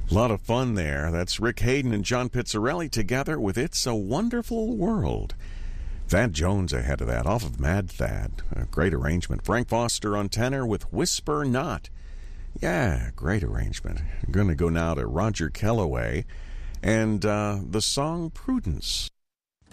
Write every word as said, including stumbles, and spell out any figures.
A lot of fun there. That's Rick Hayden and John Pizzarelli together with It's a Wonderful World. Thad Jones ahead of that, off of Mad Thad. A great arrangement. Frank Foster on tenor with Whisper Not. Yeah, great arrangement. I'm going to go now to Roger Kellaway and uh, the song Prudence.